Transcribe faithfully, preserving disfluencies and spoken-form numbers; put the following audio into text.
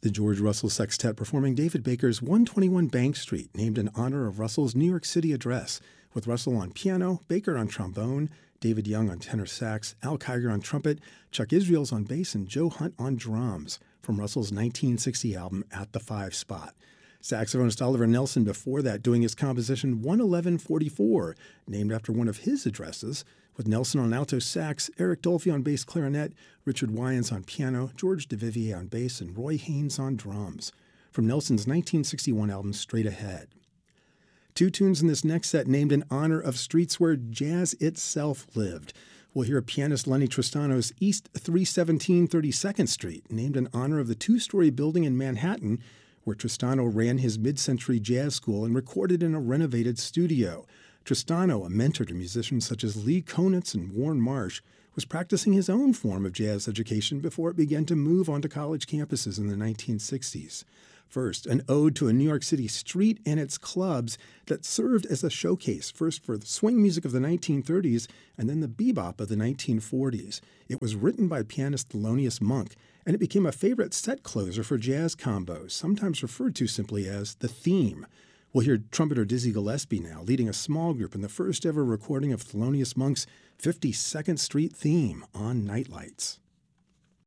The George Russell Sextet performing David Baker's one twenty-one Bank Street, named in honor of Russell's New York City address, with Russell on piano, Baker on trombone, David Young on tenor sax, Al Kiger on trumpet, Chuck Israels on bass, and Joe Hunt on drums, from Russell's nineteen sixty album At the Five Spot. Saxophonist Oliver Nelson before that doing his composition one eleven forty-four, named after one of his addresses, with Nelson on alto sax, Eric Dolphy on bass clarinet, Richard Wyans on piano, George DeVivier on bass, and Roy Haynes on drums, from Nelson's nineteen sixty-one album Straight Ahead. Two tunes in this next set named in honor of streets where jazz itself lived. We'll hear pianist Lenny Tristano's East three seventeen thirty-second Street, named in honor of the two-story building in Manhattan where Tristano ran his mid-century jazz school and recorded in a renovated studio. Tristano, a mentor to musicians such as Lee Konitz and Warren Marsh, was practicing his own form of jazz education before it began to move onto college campuses in the nineteen sixties. First, an ode to a New York City street and its clubs that served as a showcase, first for the swing music of the nineteen thirties and then the bebop of the nineteen forties. It was written by pianist Thelonious Monk, and it became a favorite set closer for jazz combos, sometimes referred to simply as the theme. We'll hear trumpeter Dizzy Gillespie now leading a small group in the first ever recording of Thelonious Monk's fifty-second Street theme on Nightlights.